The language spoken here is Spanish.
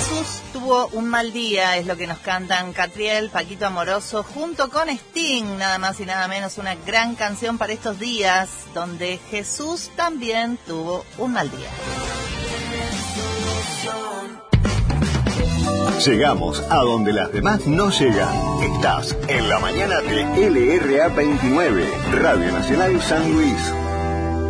Jesús tuvo un mal día, es lo que nos cantan Catriel, Paquito Amoroso, junto con Sting, nada más y nada menos, una gran canción para estos días, donde Jesús también tuvo un mal día. Llegamos a donde las demás no llegan. Estás en la mañana de LRA 29, Radio Nacional San Luis.